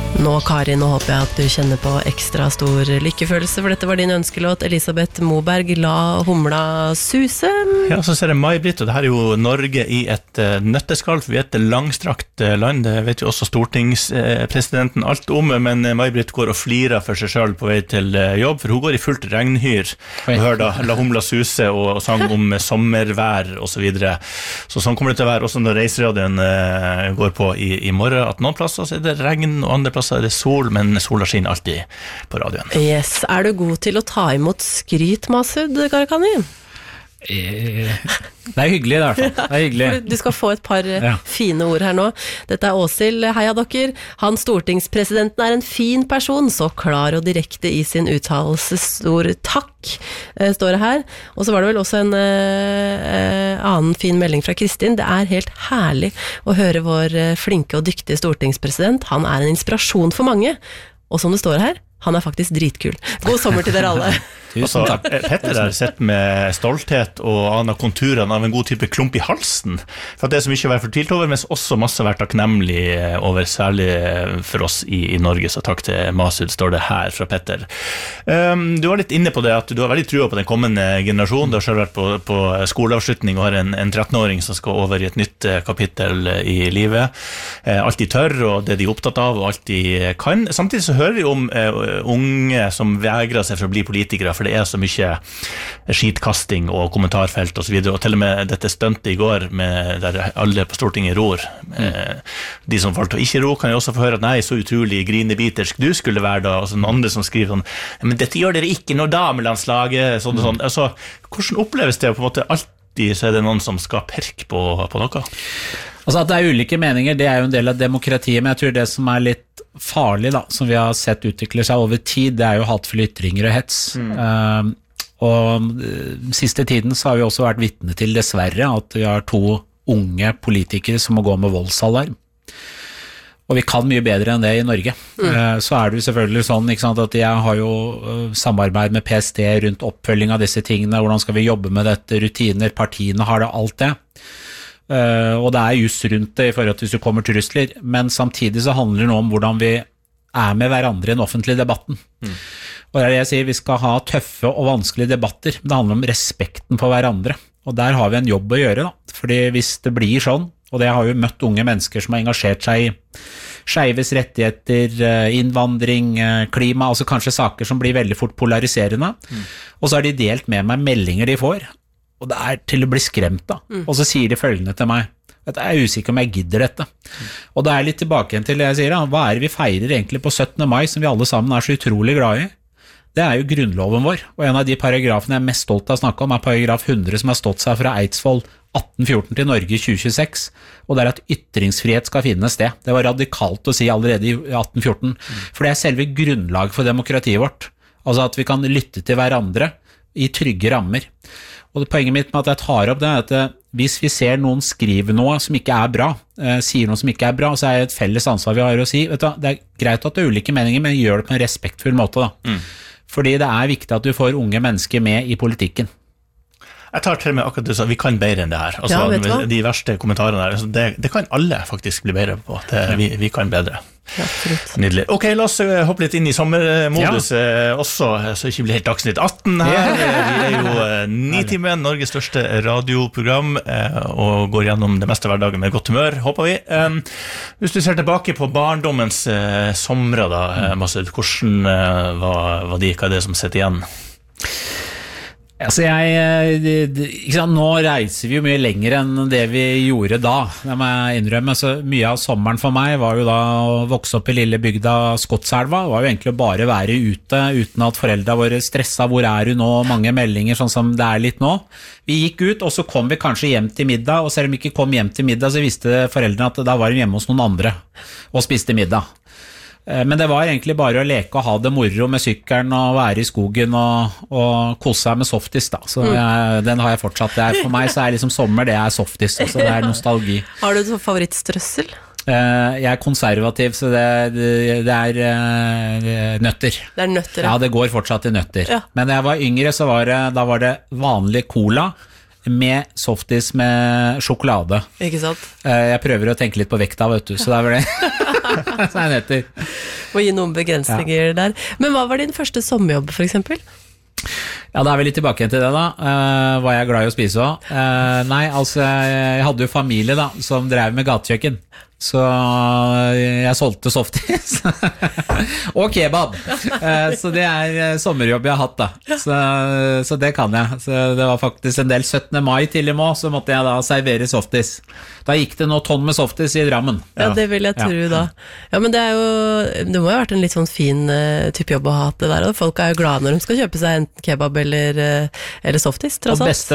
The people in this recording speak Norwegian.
Nå, Kari, nå håper jeg at du kjenner på ekstra stor lykkefølelse, for dette var din ønskelåt. Elisabeth Moberg, La humla suse. Ja, så ser jeg May-Britt, og det her er jo Norge i et nøtteskall, for vi er et langstrakt land, det vet jo også stortingspresidenten alt om, men May-Britt går og flirer for seg selv på vei til jobb, for hun går i fullt regnhyr, og hører da La humla suse og sang om sommervær og så videre. Så sånn kommer det til å være også når reiseradioen går på i morgen, at noen plasser så er det regn, og andre plasser er det sol, men sola skinner alltid på radioen. Yes, er du god til å ta imot skryt, Masud Gharahkhani? Det er hyggelig i hvert fall. Det er hyggelig. Du skal få et par fine ord her nå. Dette er Åshild, heia dere. Han stortingspresidenten er en fin person, så klar og direkte i sin uttalelse. Stor takk, står det her. Og så var det vel også en annen fin melding fra Kristin. Det er helt herlig å høre vår flinke og dyktige stortingspresident. Han er en inspirasjon for mange. Og som det står her, han er faktisk dritkul. God sommer til dere alle. Tusen takk. Petter har sett med stolthet og aner konturene av en god type klump i halsen, for at det er så mye å være fortvilt over, men også masse vært takknemlig over, særlig for oss i Norge, så takk til Masud, står det her fra Petter. Du var litt inne på det, at du har veldig trua på den kommende generasjonen. Du har selv vært på skoleavslutning og har en 13-åring som skal over i et nytt kapittel i livet. Alt de tør, og det de er opptatt av, og alt de kan. Samtidig så hører vi om unge som vegrer seg for å bli politikere, for det er så mye skitkasting og kommentarfelt og så videre, og til og med dette stuntet i går der alle på Stortinget ror. De som valgte å ikke ro kan jo også få høre at nei, så utrolig grinebitersk du skulle være da, og så noen andre som skriver sånn, men dette gjør dere ikke når damelandslaget, sånn og sånn. Altså, hvordan oppleves det på en måte alltid, så er det noen som skal perke på noe? Altså at det er ulike meninger, det er jo en del av demokratiet, men jeg tror det som er litt farlig da, som vi har sett utvikle seg over tid, det er jo hatefulle ytringer og hets. Og siste tiden så har vi også vært vitne til, dessverre, at vi har 2 unge politikere som må gå med voldsalarm. Og vi kan mye bedre enn det i Norge. Så er det jo selvfølgelig sånn, ikke sant, at jeg har jo samarbeid med PST rundt oppfølging av disse tingene, hvordan skal vi jobbe med dette, rutiner, partiene har det, alt det. Og det er just rundt det i forhold til hvis du kommer trusler, men samtidig så handler det nå om hvordan vi er med hverandre i den offentlige debatten. Og det er det jeg sier, vi skal ha tøffe og vanskelige debatter, men det handler om respekten for hverandre. Og der har vi en jobb å gjøre da, fordi hvis det blir sånn, og det har jo møtt unge mennesker som har engasjert seg i skeives rettigheter, innvandring, klima, altså kanskje saker som blir veldig fort polariserende, og så har de delt med meg meldinger de får, og det er til å bli skremt da. Og så sier de følgende til meg, at jeg er usikker om jeg gidder dette. Og da er jeg litt tilbake igjen til det jeg sier, da. Hva er det vi feirer egentlig på 17. mai, som vi alle sammen er så utrolig glad i? Det er jo grunnloven vår, og en av de paragrafene jeg er mest stolt av å snakke om, er paragraf 100, som har stått seg fra Eidsvoll 1814 til Norge 2026, og det er at ytringsfrihet skal finne sted. Det var radikalt å si allerede i 1814, for det er selve grunnlag for demokratiet vårt. Altså at vi kan lytte til hverandre i trygge rammer. Og poenget mitt med at jeg tar opp det er at hvis vi ser noen skrive noe som ikke er bra, sier noe som ikke er bra, så er det et felles ansvar vi har å si, vet du, det er greit at det er ulike meninger, men gjør det på en respektfull måte da. Fordi det er viktig at du får unge mennesker med i politikken. Jeg tar til med akkurat det, så vi kan bedre enn det her. Altså, de verste kommentarene her, altså, det kan alle faktisk bli bedre på. Vi kan bedre. Ja, nydelig. Ok, la oss hoppe litt inn i sommermodus også, så det ikke blir helt Dagsnytt 18 her. Vi er jo Nitimen, Norges største radioprogram, og går gjennom det meste hverdagen med godt humør, håper vi. Hvis du ser tilbake på barndommens somre da, Masud, hvordan var de, hva er det som sitter igjen? Altså nå reiser vi jo mye lenger enn det vi gjorde da, det må jeg innrømme. Så mye av sommeren for meg var jo da å vokse opp i lille bygda Skotselva. Det var jo egentlig å bare være ute, uten at foreldre våre stresset. Hvor er du nå? Mange meldinger, sånn som det er litt nå. Vi gikk ut, og så kom vi kanskje hjem til middag, og selv om vi ikke kom hjem til middag, så visste foreldrene at da var de hjemme hos noen andre og spiste middag. Men det var egentlig bare å leke og ha det moro med sykkelen og være i skogen og kose seg med softis da. Så den har jeg fortsatt. For meg så er liksom sommer, det er softis, altså det er nostalgi. Har du et favorittstrøssel? Jeg er konservativ, så det er nøtter. Det er nøtter, ja. Det går fortsatt i nøtter. Ja. Men da jeg var yngre, så da var det vanlig cola med softis med sjokolade. Ikke sant? Jeg prøver å tenke litt på vekta, vet du, så det er vel det. Så er nøtter. Må gi noen begrensninger der. Men hva var din første sommerjobb, for eksempel? Ja, da er vi litt tilbake til det da. Var jeg glad i å spise også? Nei, altså, jeg hadde jo familie da, som drev med gatekjøkken. Så jeg solgte softis og kebab. Så det er sommerjobb jeg har hatt da. Så det kan jeg. Så det var faktisk en del 17. mai til i må, så måtte jeg da servere softis. Da gikk det noe tonn med softis i Drammen. Ja, det vil jeg tro da. Ja, men det må jo ha vært en litt sånn fin type jobb å ha hatt det der, og folk er jo glade når de skal kjøpe seg enten kebab eller softis, tross alt.